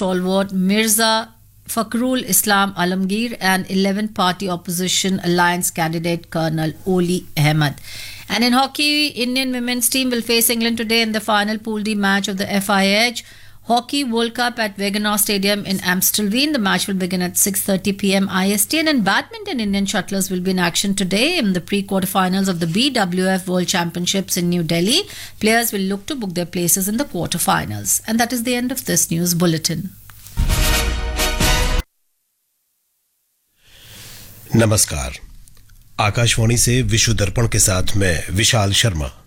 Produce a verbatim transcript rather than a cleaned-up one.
stalwart Mirza Fakhrul Islam Alamgir and eleventh Party Opposition Alliance candidate Colonel Oli Ahmed. And in hockey, Indian women's team will face England today in the final Pool D match of the F I H Hockey World Cup at Wegener Stadium in Amstelveen. The match will begin at six thirty p m I S T. And in badminton, Indian shuttlers will be in action today in the pre-quarterfinals of the B W F World Championships in New Delhi. Players will look to book their places in the quarterfinals. And that is the end of this news bulletin. नमस्कार, आकाशवाणी से विश्व दर्पण के साथ मैं विशाल शर्मा।